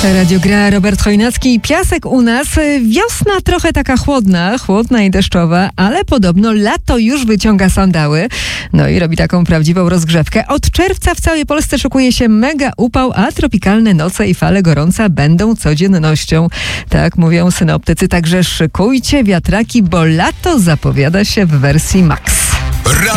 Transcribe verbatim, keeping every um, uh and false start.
Radio gra Robert Chojnacki. Piasek u nas. Wiosna trochę taka chłodna, chłodna i deszczowa, ale podobno lato już wyciąga sandały. No i robi taką prawdziwą rozgrzewkę. Od czerwca w całej Polsce szykuje się mega upał, a tropikalne noce i fale gorąca będą codziennością. Tak mówią synoptycy. Także szykujcie wiatraki, bo lato zapowiada się w wersji max.